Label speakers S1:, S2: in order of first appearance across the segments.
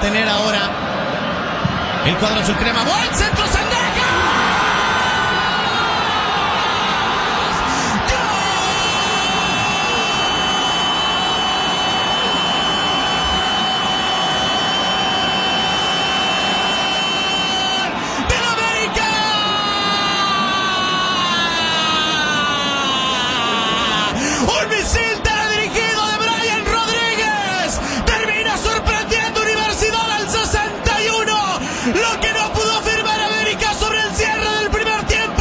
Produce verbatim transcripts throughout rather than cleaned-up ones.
S1: tener ahora el cuadro azul crema. ¡Buen centro, Sendejas!
S2: Un misil teledirigido de Brian Rodríguez termina sorprendiendo Universidad al sesenta y uno. Lo que no pudo firmar América sobre el cierre del primer tiempo.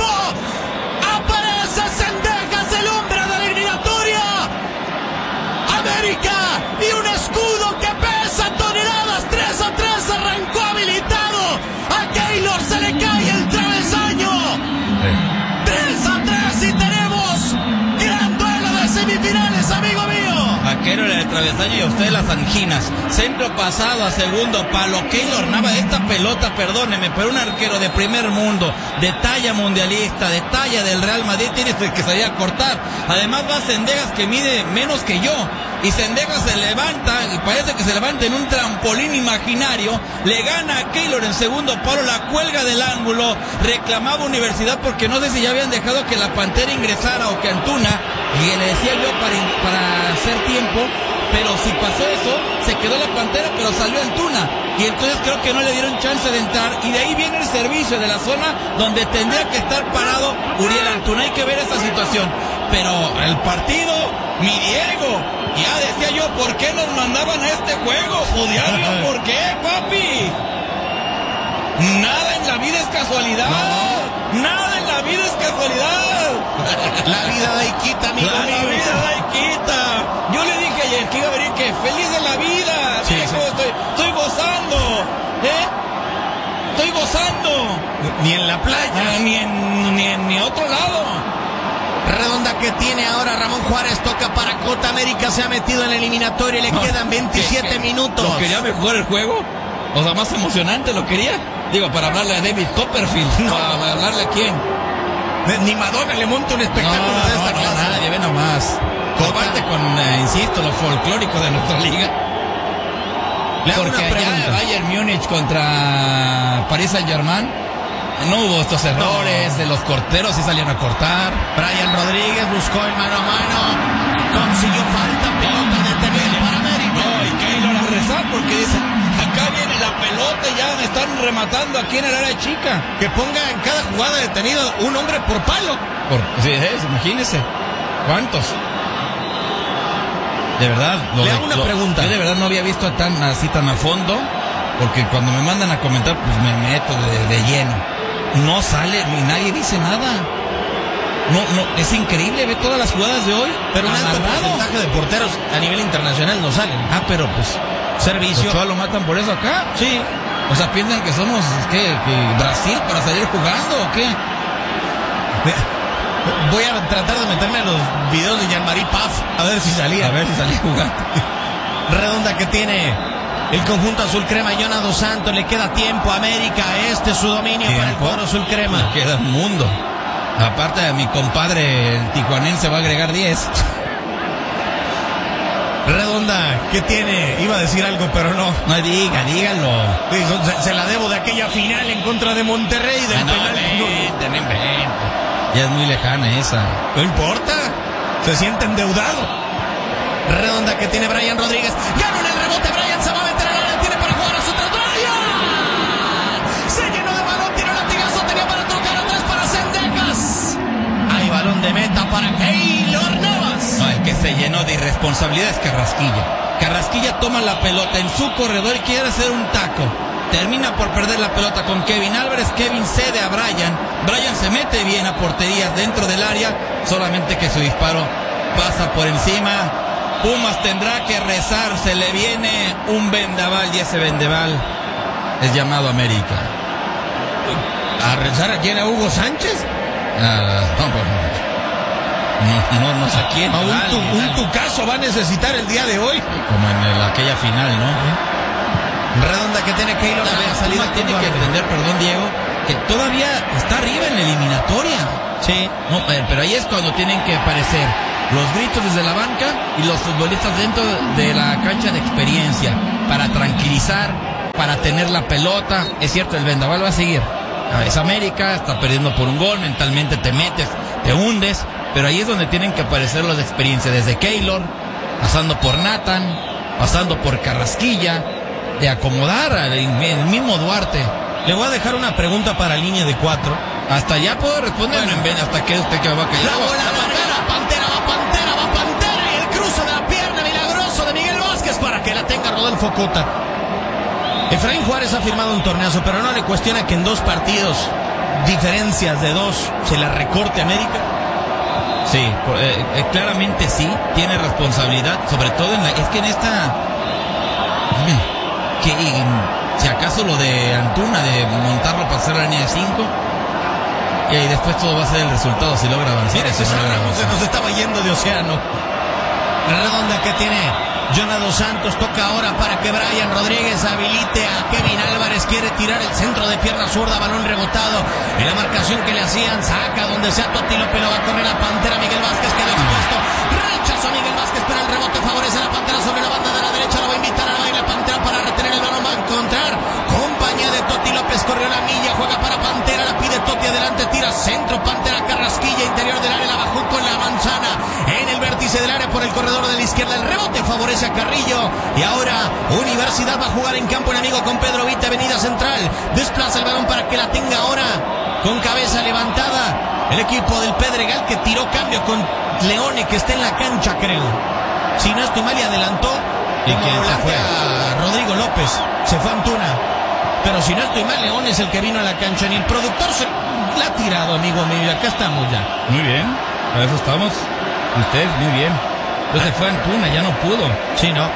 S2: Aparece Sendejas, el hombre de la eliminatoria. América y un escudo que pesa toneladas. tres a tres arrancó habilitado. A Keylor se le cae el travesaño. tres a tres y tenemos gran duelo de semifinales, amigo mío.
S3: A Keylor el travesaño y a usted las anginas. Centro pasado a segundo palo. Keylor Navas, esta pelota, perdóneme, pero un arquero de primer mundo, de talla mundialista, de talla del Real Madrid, tiene que salir a cortar. Además va Sendejas, que mide menos que yo. Y Sendejas se levanta, y parece que se levanta en un trampolín imaginario. Le gana a Keylor en segundo palo, la cuelga del ángulo. Reclamaba Universidad porque no sé si ya habían dejado que la Pantera ingresara o que Antuna, y le decía yo para, para hacer tiempo. Pero si pasó eso, se quedó la Pantera, pero salió Antuna. Y entonces creo que no le dieron chance de entrar. Y de ahí viene el servicio de la zona donde tendría que estar parado Uriel Antuna. Hay que ver esa situación. Pero el partido, mi Diego, ya decía yo, ¿por qué nos mandaban a este juego? Odiarlo, ¿por qué, papi? Nada en la vida es casualidad. No. Nada en la vida es casualidad.
S1: La vida da y quita, amigo
S3: la,
S1: mío.
S3: La vida da y quita. Yo le dije ayer que iba a venir que feliz de la vida.
S1: Sí,
S3: Mira
S1: sí.
S3: cómo estoy, estoy gozando. ¿Eh? Estoy gozando.
S1: Ni en la playa.
S3: Ah, ni en ni en ni otro lado.
S1: Redonda que tiene ahora Ramón Juárez, toca para Cota. América se ha metido en la eliminatoria y le no, quedan veintisiete ¿qué, qué? minutos.
S3: ¿Lo quería jugar el juego? O sea, más emocionante lo quería. Digo, para hablarle a David Copperfield. No. ¿Para hablarle a quién?
S1: Ni Madonna le monta un espectáculo
S3: no,
S1: de esta
S3: no,
S1: clase.
S3: No, nadie, ve nomás. Comparte con, eh, insisto, lo folclórico de nuestra liga. Le Porque allá Bayern Múnich contra Paris Saint-Germain no hubo estos errores, no. De los corteros sí salieron a cortar.
S1: Brian Rodríguez buscó el mano a mano, consiguió falta, pelota detenida para América.
S3: No, y Keylor a rezar porque dice, acá viene la pelota y ya me están rematando aquí en el área chica.
S1: Que ponga en cada jugada detenida un hombre por palo.
S3: Por, sí, es, imagínese. ¿Cuántos? De verdad, lo
S1: Le
S3: de,
S1: hago una
S3: lo,
S1: pregunta.
S3: Yo de verdad no había visto tan así tan a fondo, porque cuando me mandan a comentar, pues me meto de, de lleno. No sale, ni nadie dice nada. No, no, es increíble, ve todas las jugadas de hoy.
S1: Pero un alto porcentaje de porteros a nivel internacional no salen.
S3: Ah, pero pues
S1: servicio.
S3: ¿Ochoa lo matan por eso acá?
S1: Sí.
S3: O sea, piensan que somos, ¿qué? Que Brasil para salir jugando o qué.
S1: Voy a tratar de meterme a los videos de Jean-Marie Paf a ver si salía.
S3: A ver si salía jugando.
S1: Redonda que tiene el conjunto azul crema. Jonah Dos Santos, le queda tiempo a América. Este es su dominio ¿Tiempo? Para el cuadro azul crema.
S3: Le queda un mundo. Aparte de mi compadre el tijuanense va a agregar diez.
S1: Redonda, ¿qué tiene? Iba a decir algo, pero no.
S3: No diga, dígalo.
S1: Se, se la debo de aquella final en contra de Monterrey. Del
S3: ah, no,
S1: penal.
S3: Vente, no invente. Ya es muy lejana esa.
S1: No importa. Se siente endeudado. Redonda que tiene Brian Rodríguez. Ganó en el rebote. Brian se va a meter en el área. Tiene para jugar a su tres. ¡Brian! Se llenó de balón. Tiró latigazo. Tenía para tocar atrás para Sendejas. Hay balón de meta para Keylor Navas.
S3: No, el que se llenó de irresponsabilidad es Carrasquilla. Carrasquilla toma la pelota en su corredor y quiere hacer un taco. Termina por perder la pelota con Kevin Álvarez. Kevin cede a Brian. Brian se mete bien a porterías dentro del área. Solamente que su disparo pasa por encima. Pumas tendrá que rezar. Se le viene un vendaval y ese vendaval es llamado América.
S1: ¿A rezar a quién? ¿A Hugo Sánchez?
S3: Ah, no, pues no. No, no sé a quién.
S1: A un, tu, un tucazo va a necesitar el día de hoy.
S3: Como en el, aquella final, ¿no? ¿Eh?
S1: Redonda que tiene Keylor.
S3: La salida tiene que entender, perdón, Diego, que todavía está arriba en la eliminatoria.
S1: Sí.
S3: No, pero ahí es cuando tienen que aparecer los gritos desde la banca y los futbolistas dentro de la cancha de experiencia para tranquilizar para tener la pelota. Es cierto, el vendaval va a seguir. Es América, está perdiendo por un gol, mentalmente te metes, te hundes, pero ahí es donde tienen que aparecer las experiencias, desde Keylor, pasando por Nathan, pasando por Carrasquilla, de acomodar al el mismo Duarte.
S1: Le voy a dejar una pregunta para línea de cuatro.
S3: Hasta ya puedo responder, bueno, en vez, hasta que usted que va a caer.
S2: La bola, la Pantera, va Pantera, va Pantera, y el cruce de la pierna milagroso de Miguel Vázquez para que la tenga Rodolfo Cota. Efraín Juárez ha firmado un torneazo, pero no le cuestiona que en dos partidos, diferencias de dos, se la recorte América.
S3: Sí, eh, eh, claramente sí, tiene responsabilidad, sobre todo en la, es que en esta, que si acaso lo de Antuna, de montarlo para hacer la línea de cinco, y ahí después todo va a ser el resultado si logra avanzar.
S1: Mira, se,
S3: si no logra avanzar.
S1: se nos estaba yendo de océano. Redonda que tiene Jonah Dos Santos, toca ahora para que Brian Rodríguez habilite a Kevin Álvarez, quiere tirar el centro de pierna zurda, balón rebotado en la marcación que le hacían, saca donde sea Totti López, lo va a correr la Pantera, Miguel Vázquez quedó expuesto, rechazo a Miguel Vázquez, pero el rebote favorece a la Pantera sobre la banda de la derecha, lo va a invitar a la Pantera para retener el balón, va a encontrar compañía de Totti López, corrió la milla, juega para Pantera, la pide Totti adelante, tira centro, Pantera, Carrasquilla, interior del área, la bajó con la manzana en el vértice del área por el corredor de la izquierda, el rebote favorece a Carrillo, y ahora Universidad va a jugar en campo enemigo con Pedro Vite, avenida central, desplaza el balón para que la tenga ahora con cabeza levantada el equipo del Pedregal, que tiró cambio con Leone, que está en la cancha, creo, si no estoy mal, y adelantó
S3: y que se fue
S1: a Rodrigo López, se fue Antuna, pero si no estoy mal, León es el que vino a la cancha, ni el productor se la ha tirado, amigo mío, acá estamos ya.
S3: Muy bien, para eso estamos. Usted, muy bien. Entonces ah. fue Antuna, ya no pudo.
S1: Sí, no.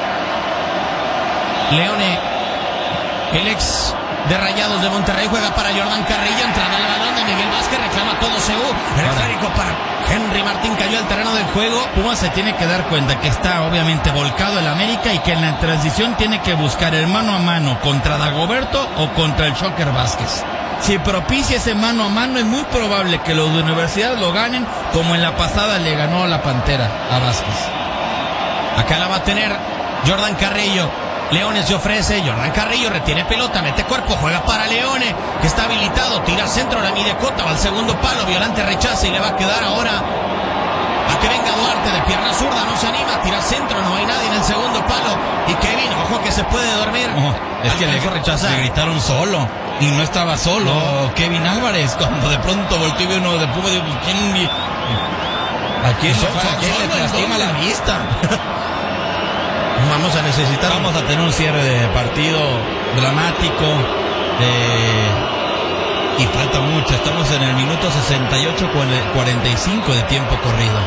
S1: Leone, el ex de Rayados de Monterrey, juega para Jordan Carrillo, entrada al balón de Miguel Vázquez, reclama todo C U, el esférico para Henry Martín, cayó al terreno del juego.
S3: Pumas se tiene que dar cuenta que está obviamente volcado el América y que en la transición tiene que buscar el mano a mano contra Dagoberto o contra el Shocker Vázquez. Si propicia ese mano a mano, es muy probable que los de Universidad lo ganen, como en la pasada le ganó la Pantera a Vázquez.
S1: Acá la va a tener Jordan Carrillo. Leone se ofrece, Jordan Carrillo retiene pelota, mete cuerpo, juega para Leone, que está habilitado, tira centro, la mide Cota, va al segundo palo, Violante rechaza y le va a quedar ahora a que venga Duarte de pierna zurda, no se anima, tira centro, no hay nadie en el segundo palo, y Kevin, ojo que se puede dormir.
S3: Oh, es que le, le gritaron solo, y no estaba solo, no. Kevin Álvarez, cuando de pronto volteó y vio uno de Puma, dijo, ¿quién? ¿A quién, so, so, quién le lastima la vista?
S1: Vamos a necesitar.
S3: Vamos a tener un cierre de partido dramático. Eh, y falta mucho. Estamos en el minuto sesenta y ocho, cuarenta y cinco de tiempo corrido.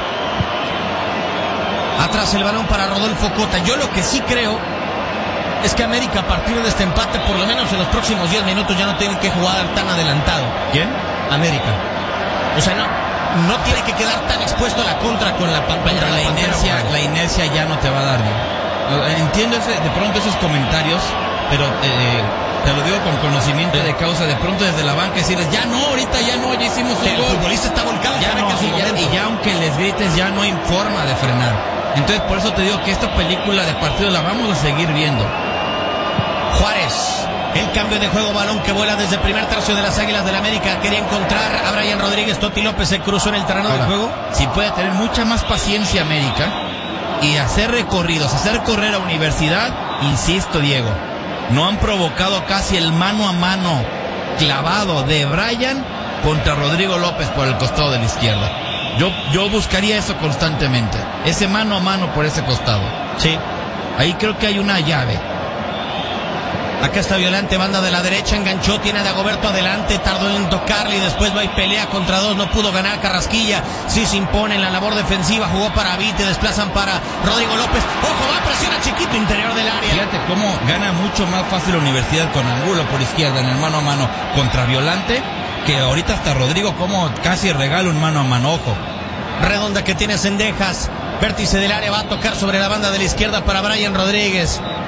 S1: Atrás el balón para Rodolfo Cota. Yo lo que sí creo es que América, a partir de este empate, por lo menos en los próximos diez minutos, ya no tiene que jugar tan adelantado.
S3: ¿Quién?
S1: América. O sea, no. No tiene que quedar tan expuesto a la contra con la pantalla.
S3: La, la inercia, la inercia ya no te va a dar. Entiendo ese, de pronto esos comentarios, pero eh, te lo digo con conocimiento de causa. De pronto desde la banca decirles, ya no, ahorita ya no, ya hicimos un
S1: el
S3: gol.
S1: El futbolista está volcado,
S3: ya no, y, ya, y ya aunque les grites, ya no hay forma de frenar. Entonces por eso te digo que esta película de partido la vamos a seguir viendo.
S1: Juárez, el cambio de juego, balón que vuela desde el primer tercio de las Águilas del América, quería encontrar a Brian Rodríguez, Totti López se cruzó en el terreno
S3: Ahora,
S1: del juego.
S3: Si puede tener mucha más paciencia América y hacer recorridos, hacer correr a Universidad, insisto, Diego, no han provocado casi el mano a mano clavado de Brian contra Rodrigo López por el costado de la izquierda. Yo, yo buscaría eso constantemente, ese mano a mano por ese costado.
S1: Sí,
S3: ahí creo que hay una llave.
S1: Acá está Violante, banda de la derecha, enganchó, tiene a Dagoberto adelante, tardó en tocarle y después va y pelea contra dos, no pudo ganar Carrasquilla, sí se impone en la labor defensiva, jugó para Vite, desplazan para Rodrigo López, ojo, va, presiona Chiquito, interior del área.
S3: Fíjate cómo gana mucho más fácil la Universidad con Angulo por izquierda en el mano a mano contra Violante, que ahorita hasta Rodrigo como casi regala un mano a mano, ojo.
S1: Redonda que tiene Cendejas, vértice del área, va a tocar sobre la banda de la izquierda para Brian Rodríguez.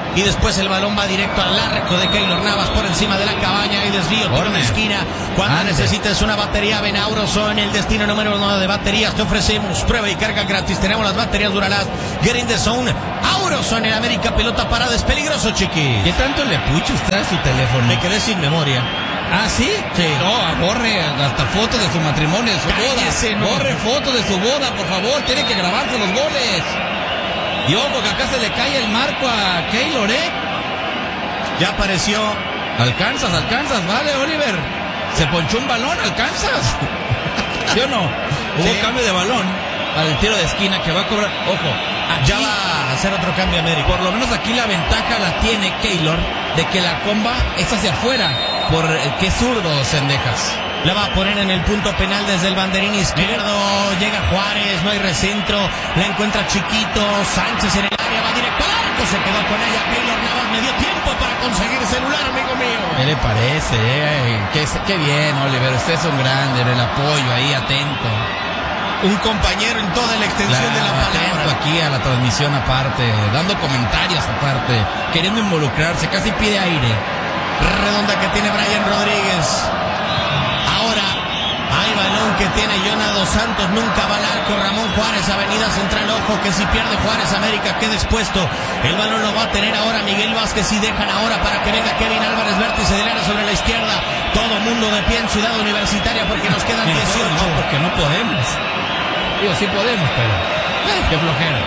S1: Y después el balón va directo al arco de Keylor Navas por encima de la cabaña y desvío por la esquina. Cuando Ande. necesites una batería, ven a Auroson, el destino número uno de baterías. Te ofrecemos prueba y carga gratis. Tenemos las baterías Duralast. Get in the zone. Auroson en América, pelota parada. Es peligroso, chiqui.
S3: ¿Qué tanto le pucha usted a su teléfono?
S1: Me quedé sin memoria.
S3: ¿Ah, sí?
S1: Sí.
S3: No, borre hasta fotos de su matrimonio, de su
S1: Cállese,
S3: boda.
S1: no.
S3: Borre fotos de su boda, por favor. Tiene que grabarse los goles. Y ojo que acá se le cae el marco a Keylor, ¿eh?
S1: Ya apareció.
S3: Alcanzas, alcanzas, vale, Oliver. Se ponchó un balón, alcanzas. ¿Sí o no? Hubo
S1: Sí.
S3: cambio de balón al tiro de esquina que va a cobrar. Ojo, aquí,
S1: Ya va a hacer otro cambio América.
S3: por lo menos aquí la ventaja la tiene Keylor de que la comba es hacia afuera. Por qué zurdo, Cendejas.
S1: La va a poner en el punto penal desde el banderín izquierdo. Llega Juárez, no hay recentro. La encuentra Chiquito. Sánchez en el área, va directo al arco. Se quedó con ella Keylor Navas. Me dio tiempo para conseguir celular, amigo mío.
S3: ¿Qué le parece? Eh? Qué, qué bien, Oliver. Usted es un grande, el apoyo ahí, atento.
S1: Un compañero en toda la extensión
S3: Claro,
S1: de la
S3: atento
S1: palabra.
S3: aquí a la transmisión aparte, dando comentarios aparte, queriendo involucrarse, casi pide aire.
S1: Redonda que tiene Brian Rodríguez. Ahora hay balón que tiene Jonah Dos Santos. Nunca va al arco. Ramón Juárez, Avenida Central. Ojo que si pierde Juárez, América queda expuesto. El balón lo va a tener ahora Miguel Vázquez y dejan ahora para que venga Kevin Álvarez, vértice del área sobre la izquierda. Todo mundo de pie en Ciudad Universitaria porque nos quedan dieciocho.
S3: No, porque no podemos. Digo, sí podemos, pero eh, qué flojera.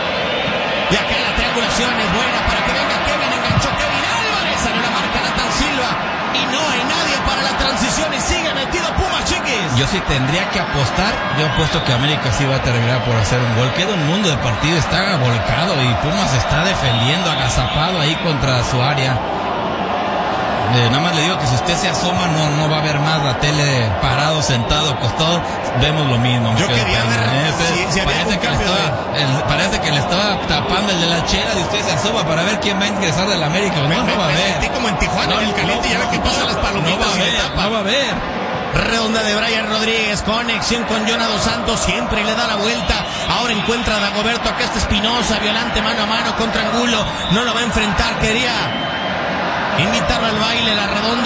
S1: Y acá la triangulación es buena para que venga Kevin. Enganchó Kevin Álvarez. Salió la marca Nathan Silva. Y no hay nadie para la transición y sigue metido Pumas, chiquis.
S3: Yo sí tendría que apostar. Yo apuesto que América sí va a terminar por hacer un gol. Queda un mundo de partido, está volcado y Pumas está defendiendo, agazapado ahí contra su área. Eh, nada más le digo que si usted se asoma no, no va a ver más la tele parado, sentado, acostado, vemos lo mismo.
S1: Yo quería ver si, si había
S3: parece, que le estaba, el, parece que le estaba tapando el de la chela y usted se asoma para ver quién va a ingresar del América. No,
S1: Me,
S3: no
S1: me,
S3: va a
S1: me
S3: ver.
S1: sentí como en Tijuana,
S3: No,
S1: en el caliente,
S3: no,
S1: ya ve que
S3: no,
S1: pasan las palomitas
S3: no va a
S1: y le
S3: ver,
S1: tapa.
S3: no va a ver.
S1: Redonda de Brian Rodríguez, conexión con Jonah Dos Santos, siempre le da la vuelta. Ahora encuentra a Dagoberto, acá está Espinosa, Violante mano a mano contra Angulo. No lo va a enfrentar, quería invitarlo al baile, la redonda.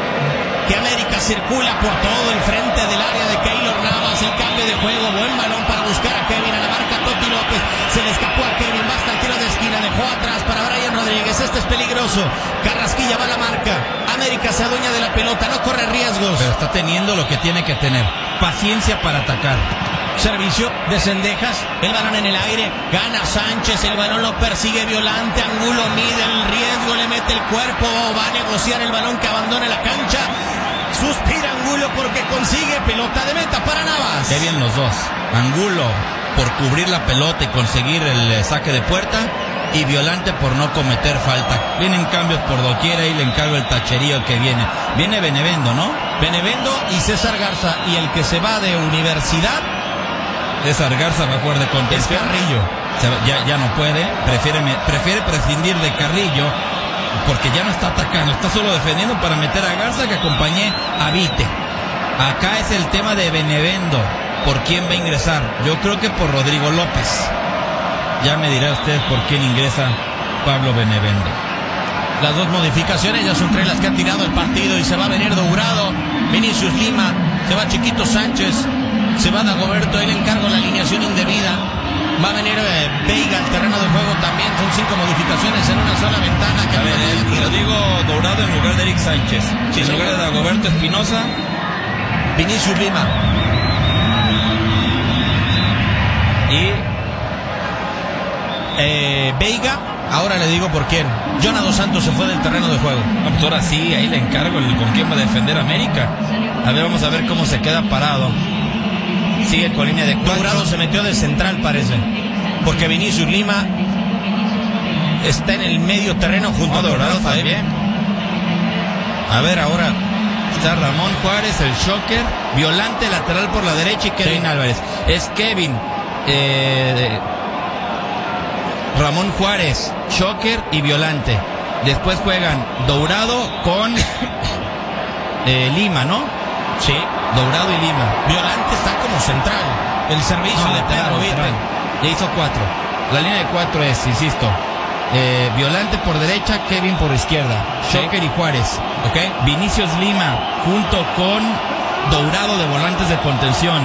S1: Que América circula por todo el frente del área de Keylor Navas. El cambio de juego, buen balón para buscar a Kevin, a la marca Toti López. Se le escapó a Kevin, basta el tiro de esquina, dejó atrás para Brian Rodríguez. Este es peligroso. Carrasquilla va a la marca. América se adueña de la pelota, no corre riesgos.
S3: Pero está teniendo lo que tiene que tener. Paciencia para atacar.
S1: Servicio de Cendejas, el balón en el aire, gana Sánchez, el balón lo persigue Violante, Angulo mide el riesgo, le mete el cuerpo, va a negociar el balón que abandone la cancha, suspira Angulo porque consigue pelota de meta para Navas.
S3: Qué bien los dos. Angulo por cubrir la pelota y conseguir el saque de puerta y Violante por no cometer falta. Vienen cambios por doquiera y le encargo el tacherío que viene. Viene Benevendo, ¿no?
S1: Benevendo y César Garza, y el que se va de Universidad
S3: César Garza va a jugar de contención.
S1: es Carrillo.
S3: Se va, ya, ya no puede, prefiere, prefiere prescindir de Carrillo porque ya no está atacando, está solo defendiendo para meter a Garza que acompañe a Vite. Acá es el tema de Benevendo, por quién va a ingresar. Yo creo que por Rodrigo López. Ya me dirá usted por quién ingresa Pablo Benevendo.
S1: Las dos modificaciones ya son tres las que ha tirado el partido y se va a venir Dourado, Vinicius Lima, se va Chiquito Sánchez, se va Dagoberto, él encargo la alineación indebida. Va a venir eh, Veiga al terreno de juego también. Son cinco modificaciones en una sola ventana. Que
S3: a ver, eh, Rodrigo Dourado en lugar de Eric Sánchez.
S1: Sí,
S3: en
S1: señor.
S3: lugar de Dagoberto Espinosa,
S1: Vinicius Lima.
S3: y
S1: Eh, Veiga. Ahora le digo por quién. Jonah Dos Santos se fue del terreno de juego.
S3: no, pues ahora sí, ahí le encargo el, con quién va a defender América. A ver, vamos a ver cómo se queda parado. Sigue con línea de cuatro.
S1: Dourado se metió de central, parece. Porque Vinicius Lima está en el medio terreno junto
S3: No,
S1: a
S3: Dourado
S1: Rafael.
S3: también.
S1: A ver ahora.
S3: Está Ramón Juárez, el shocker, Violante lateral por la derecha y Kevin
S1: Sí.
S3: Álvarez. Es Kevin, eh, Ramón Juárez, shocker y Violante. Después juegan Dourado con eh, Lima, ¿no?
S1: Sí.
S3: Dourado y Lima.
S1: Violante está como central. El servicio
S3: No,
S1: de
S3: lateral,
S1: Pedro Vite.
S3: lateral. Ya hizo cuatro. La línea de cuatro es, insisto, eh, Violante por derecha, Kevin por izquierda,
S1: sí.
S3: Shocker y Juárez,
S1: okay.
S3: Vinicius Lima junto con Dourado de volantes de contención,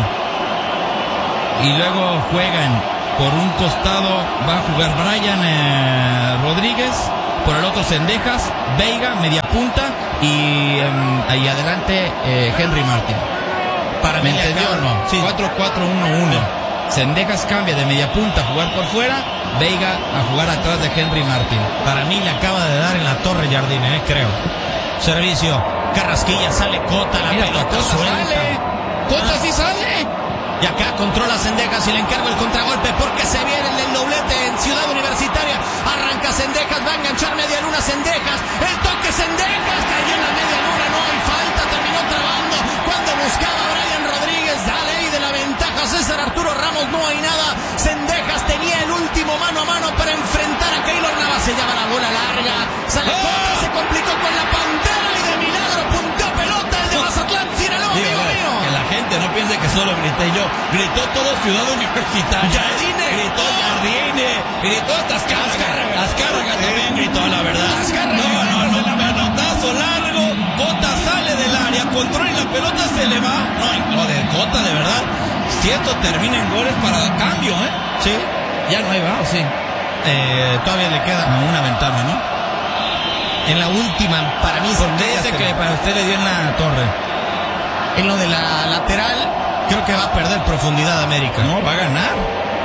S3: y luego juegan por un costado, va a jugar Brian eh, Rodríguez, por el otro Cendejas, Veiga, media punta, y um, ahí adelante eh, Henry Martin.
S1: Para
S3: ¿Me
S1: mí
S3: entendió o no?
S1: Sí.
S3: cuatro cuatro uno uno. Cendejas cambia de media punta a jugar por fuera, Veiga a jugar atrás de Henry Martin.
S1: Para mí le acaba de dar en la torre Jardine, eh, creo. Servicio, Carrasquilla, sale Cota, la
S3: Mira,
S1: pelota
S3: Cota
S1: suelta.
S3: sale. Cota sí sale.
S1: Y acá controla Cendejas y le encarga el contragolpe porque se viene el del doblete en Ciudad Universitaria. Arranca Cendejas, va a enganchar media luna Cendejas. El toque Cendejas, cayó en la media luna, no hay falta, terminó trabando. Cuando buscaba a Brian Rodríguez, da ley de la ventaja César Arturo Ramos, no hay nada. Cendejas tenía el último mano a mano para enfrentar a Keylor Navas. Se llama la bola larga, sale Cota, se complicó con la Pantera y de milagro punteó pelota el de Mazatlán, Sinaloa,
S3: Digo,
S1: amigo mío.
S3: que la gente no piense que solo grité yo. Gritó todo Ciudad Universitaria.
S1: Jardine.
S3: Gritó Jardine. Gritó hasta Azcárraga. Azcárraga también gritó, la verdad.
S1: Azcárraga.
S3: No, no, no. Pelotazo largo. Cota sale del área. Controla y la pelota se le va. No, lo de Cota, de verdad. Si esto termina en goles para cambio, ¿eh?
S1: Sí.
S3: Ya no hay, va, ¿o sí?
S1: Eh, todavía le queda
S3: No, una ventana, ¿no?
S1: en la última, para mí
S3: Porque
S1: Cendejas
S3: dice que
S1: tiene-
S3: para usted le dio en la torre.
S1: en lo de la lateral creo que va a perder profundidad América.
S3: No, va a ganar.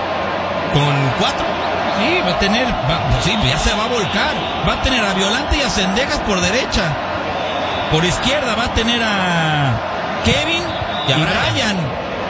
S1: Con cuatro.
S3: Sí, va a tener, va, sí, ya se va a volcar. Va a tener a Violante y a Cendejas por derecha. Por izquierda va a tener a Kevin y a
S1: Y
S3: Brian.
S1: Brian.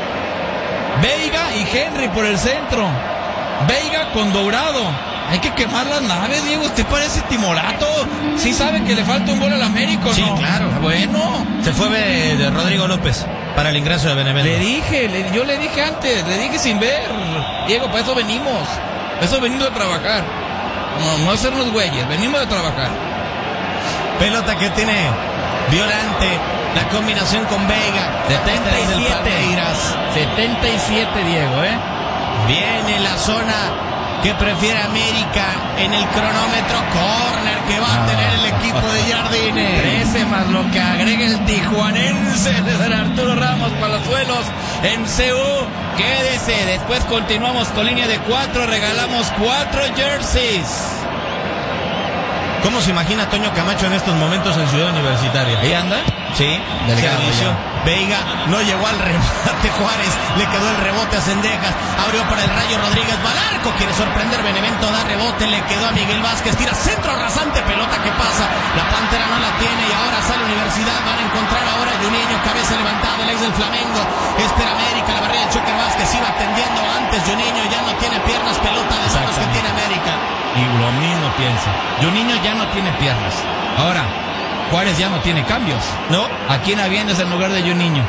S3: Veiga y Henry por el centro. Veiga con Dourado. Hay que quemar las naves, Diego. Usted parece timorato. Sí sabe que le falta un gol al América, ¿o
S1: Sí,
S3: no?
S1: claro.
S3: Bueno.
S1: Se fue de, de Rodrigo López para el ingreso de Benevento.
S3: Le dije, le- yo le dije antes, le dije sin ver. Diego, para eso venimos. Para eso venimos a trabajar. No, no hacernos güeyes, venimos a trabajar.
S1: Pelota que tiene Violante, la combinación con Veiga.
S3: setenta y
S1: Este es el
S3: siete.
S1: Palmeiras.
S3: setenta y siete, Diego, ¿eh?
S1: Viene la zona que prefiere América en el cronómetro. Corner que va a tener el equipo de Jardine.
S3: trece más lo que agrega el tijuanense de San Arturo Ramos Palazuelos en C U. Quédese, después continuamos con línea de cuatro, regalamos cuatro jerseys.
S1: ¿Cómo se imagina Toño Camacho en estos momentos en Ciudad Universitaria?
S3: ¿Ahí anda?
S1: Sí,
S3: Delegado
S1: servicio.
S3: ya.
S1: Veiga no llegó al remate Juárez, le quedó el rebote a Cendejas, abrió para el Rayo Rodríguez, va al arco, quiere sorprender Benevento, da rebote, le quedó a Miguel Vázquez, tira centro rasante, pelota que pasa, la Pantera no la tiene y ahora sale Universidad, van a encontrar ahora a Juninho, cabeza levantada, el ex del Flamengo, espera América, la barrera de Choker Vázquez, iba atendiendo antes Juninho, ya no tiene piernas, pelota de manos que tiene América.
S3: Y lo mismo piensa. Juninho ya no tiene piernas. Ahora, Juárez ya no tiene cambios.
S1: ¿No?
S3: ¿A quién aviendas en lugar de Juninho?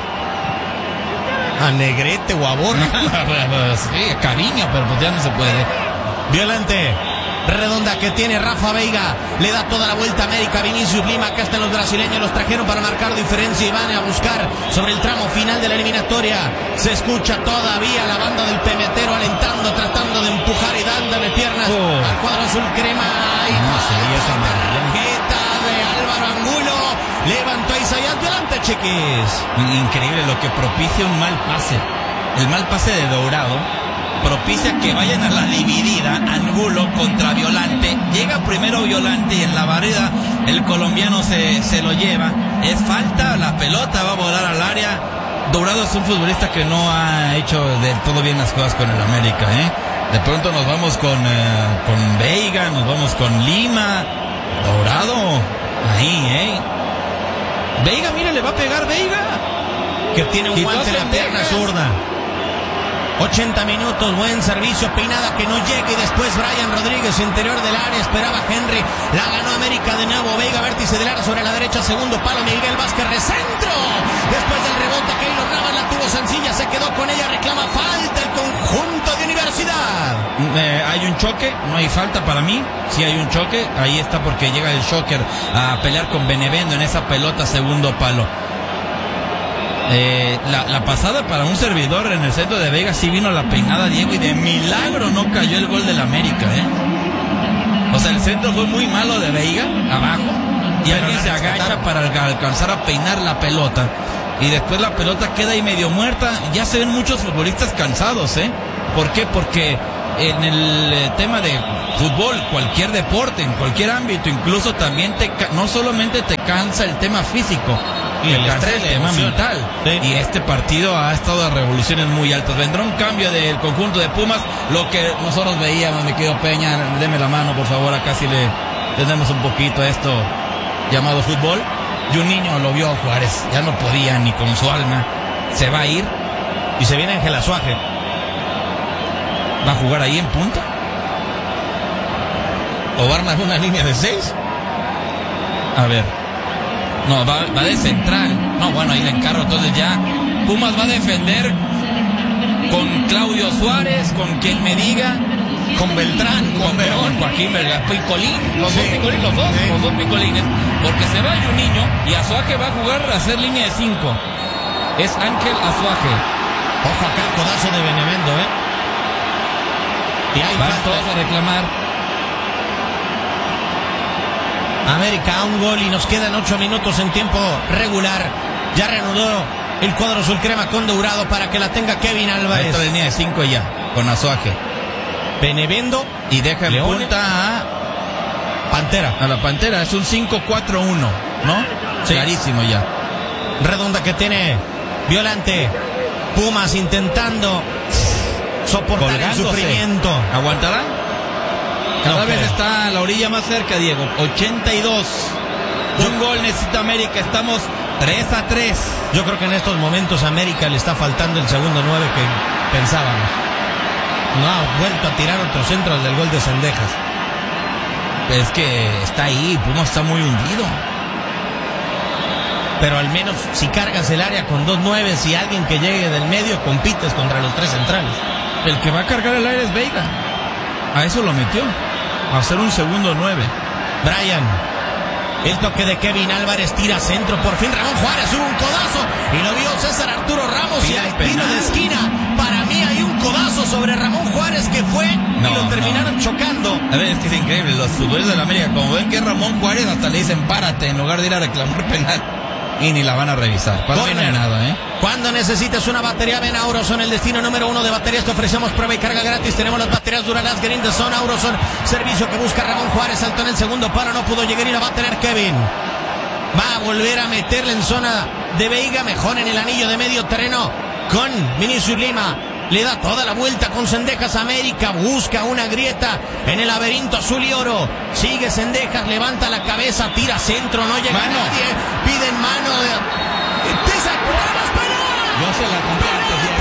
S1: A Negrete o a Borja.
S3: Sí, a Cariño, pero pues ya no se puede.
S1: Violante, redonda que tiene Rafa Veiga, le da toda la vuelta a América, Vinicius Lima, acá están los brasileños, los trajeron para marcar diferencia y van a buscar sobre el tramo final de la eliminatoria. Se escucha todavía la banda del Pemetero alentando, tratando de empujar y dándole piernas
S3: Oh.
S1: al cuadro azul crema. Y
S3: No, sería esa
S1: tarjeta de Álvaro Angulo, levantó a Isaías, Violante, chiquis.
S3: Increíble lo que propicia un mal pase. El mal pase de Dourado propicia que vayan a la dividida Angulo contra Violante. Llega primero Violante y en la barrida el colombiano se, se lo lleva. Es falta, la pelota va a volar al área. Dourado es un futbolista que no ha hecho del todo bien las cosas con el América, ¿eh? De pronto nos vamos con, eh, con Veiga, nos vamos con Lima. Dourado, ahí, ¿eh? Veiga, mira, le va a pegar Veiga.
S1: Que tiene un
S3: Quitó
S1: guante en la
S3: Cendejas.
S1: pierna zurda. ochenta minutos, buen servicio, peinada que no llega y después Brian Rodríguez, interior del área, esperaba Henry, la ganó América de nuevo, Veiga, vértice del área sobre la derecha, segundo palo, Miguel Vázquez, recentro, después del rebote, Keylor Navas la tuvo sencilla, se quedó con ella, reclama falta el conjunto de Universidad.
S3: Eh, hay un choque, no hay falta para mí, sí hay un choque, ahí está porque llega el Shocker a pelear con Benevendo en esa pelota segundo palo. Eh, la, la pasada para un servidor en el centro de Vega sí vino la peinada, Diego, y de milagro no cayó el gol del América, ¿eh? O sea, el centro fue muy malo de Veiga, abajo, y
S1: Pero
S3: alguien se agacha para alcanzar a peinar la pelota. Y después la pelota queda ahí medio muerta. Ya se ven muchos futbolistas cansados, ¿eh? ¿Por qué? Porque en el eh, tema de fútbol, cualquier deporte, en cualquier ámbito, incluso también te no solamente te cansa el tema físico,
S1: y el
S3: cansa
S1: estrés,
S3: el tema
S1: emoción.
S3: mental.
S1: Sí.
S3: Y este partido ha estado a revoluciones muy altas. Vendrá un cambio del conjunto de Pumas, lo que nosotros veíamos, mi querido Peña, deme la mano, por favor, acá si le tenemos un poquito a esto llamado fútbol. Y un niño lo vio Juárez, ya no podía ni con su alma, se va a ir.
S1: Y se viene Ángel Azuaje.
S3: ¿Va a jugar ahí en punta? ¿O va a armar una línea de seis? A ver. No, va, va de central. No, bueno, ahí le encargo. Entonces ya Pumas va a defender con Claudio Suárez, con quien me diga,
S1: Con Beltrán, con,
S3: con Verón, Joaquín Vergara, Picolín, los
S1: Sí.
S3: dos Picolín, los dos,
S1: Sí.
S3: los dos Picolines, porque se va un niño y Azuaje va a jugar a hacer línea de cinco. Es Ángel Azuaje.
S1: Ojo acá, codazo de Benevendo, ¿eh? Y ahí
S3: Van
S1: falta.
S3: todos a reclamar.
S1: América a un gol y nos quedan ocho minutos en tiempo regular. Ya reanudó el cuadro azul crema con Dourado para que la tenga Kevin
S3: Ahí
S1: Álvarez.
S3: está la línea de cinco ya, con Azuaje.
S1: Benevendo
S3: Y deja en
S1: Leone.
S3: punta a,
S1: Pantera.
S3: a la Pantera. Es un cinco cuatro uno, ¿no?
S1: Sí.
S3: Clarísimo ya.
S1: Redonda que tiene Violante. Pumas intentando soportar
S3: Colgándose.
S1: el sufrimiento.
S3: ¿Aguantará? Cada
S1: No
S3: vez
S1: creo.
S3: está a la orilla más cerca, Diego. ochenta y dos. Un gol necesita América. Estamos tres a tres.
S1: Yo creo que en estos momentos a América le está faltando el segundo nueve que pensábamos. No ha vuelto a tirar otros centros del gol de Cendejas.
S3: Es que está ahí. Pumas está muy hundido.
S1: Pero al menos si cargas el área con dos nueves y alguien que llegue del medio, compites contra los tres centrales.
S3: El que va a cargar el aire es Veiga. A eso lo metió. A hacer un segundo nueve.
S1: Brian, el toque de Kevin Álvarez, tira centro, por fin Ramón Juárez, hubo un codazo y lo vio César Arturo Ramos y
S3: Pide
S1: hay
S3: penal.
S1: tiro de esquina. Para mí hay un codazo sobre Ramón Juárez que fue
S3: No,
S1: y lo terminaron
S3: no.
S1: chocando.
S3: A ver, es que es increíble. Los futbolistas de la América, como ven que es Ramón Juárez, hasta le dicen párate en lugar de ir a reclamar penal. Y ni la van a revisar. Para mí no hay
S1: Corner.
S3: nada, ¿eh?
S1: Cuando necesites una batería, ven a Auroson, el destino número uno de baterías. Te ofrecemos prueba y carga gratis. Tenemos las baterías Duralast Green de Son Auroson. Servicio que busca Ramón Juárez. Saltó en el segundo palo, no pudo llegar y la va a tener Kevin. Va a volver a meterle en zona de Veiga, mejor en el anillo de medio terreno con Vinicius Lima. Le da toda la vuelta con Cendejas. América busca una grieta en el laberinto azul y oro. Sigue Cendejas, levanta la cabeza, tira centro, no llega
S3: Mano.
S1: nadie. Piden mano de... ¡Pisa! ¡Vamos, penal!
S3: Yo se la compré.